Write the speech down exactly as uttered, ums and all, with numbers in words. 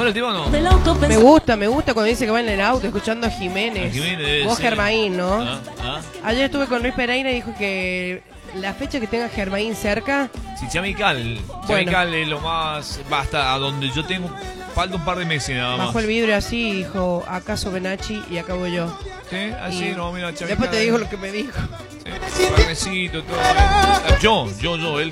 bueno el tema o no? Me gusta, me gusta cuando dice que va en el auto escuchando a Jiménez. A Jiménez, Vos sí. Germain, ¿no? Ah, ah. Ayer estuve con Luis Pereira y dijo que la fecha que tenga Germain cerca. Sí, Chamical. Bueno. Chamical es lo más. Basta, a donde yo tengo. Falta un par de meses nada más. Bajó el vidrio así y dijo, acaso Benachi y acabo yo. Sí, así, Y no, mira, Chamical. después te digo lo que me dijo. Sí, carnecito, todo. Yo, yo, yo, él